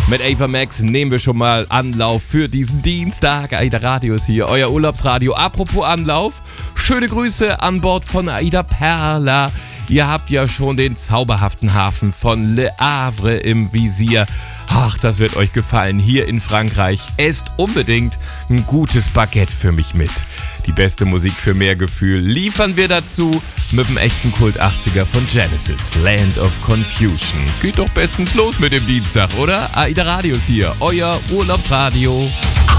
Mit Ava Max nehmen wir schon mal Anlauf für diesen Dienstag. AIDA Radio ist hier, euer Urlaubsradio. Apropos Anlauf, schöne Grüße an Bord von AIDA Perla. Ihr habt ja schon den zauberhaften Hafen von Le Havre im Visier. Ach, das wird euch gefallen. Hier in Frankreich esst unbedingt ein gutes Baguette für mich mit. Die beste Musik für mehr Gefühl liefern wir dazu mit dem echten Kult 80er von Genesis, Land of Confusion. Geht doch bestens los mit dem Dienstag, oder? AIDA Radio ist hier, euer Urlaubsradio.